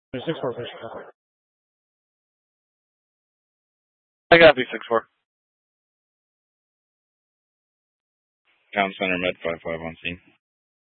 6-4, push. I got B6-4. Town Center Med 5-5 on scene.